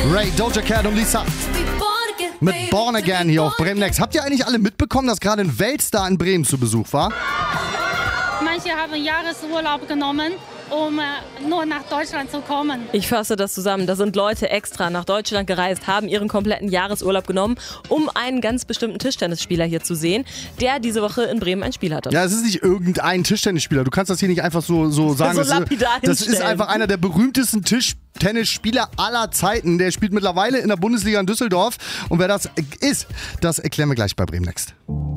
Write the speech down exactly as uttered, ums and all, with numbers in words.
Ray, Doja Cat und Lisa mit Born Again hier auf Bremen Next. Habt ihr eigentlich alle mitbekommen, dass gerade ein Weltstar in Bremen zu Besuch war? Manche haben Jahresurlaub genommen, um äh, nur nach Deutschland zu kommen. Ich fasse das zusammen. Da sind Leute extra nach Deutschland gereist, haben ihren kompletten Jahresurlaub genommen, um einen ganz bestimmten Tischtennisspieler hier zu sehen, der diese Woche in Bremen ein Spiel hatte. Ja, es ist nicht irgendein Tischtennisspieler. Du kannst das hier nicht einfach so, so sagen. So das, lapidar ist, das ist hinstellen. einfach einer der berühmtesten Tischtennisspieler aller Zeiten. Der spielt mittlerweile in der Bundesliga in Düsseldorf. Und wer das ist, das erklären wir gleich bei Bremen Next.